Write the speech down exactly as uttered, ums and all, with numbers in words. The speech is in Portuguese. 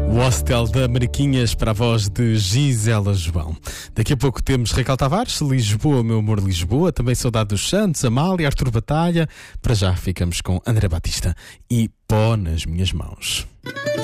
O Hostel da Mariquinhas para a voz de Gisela João. Daqui a pouco temos Raquel Tavares, Lisboa, meu amor Lisboa, também Saudade dos Santos, Amália, Artur Batalha. Para já ficamos com André Batista e Pó nas minhas mãos.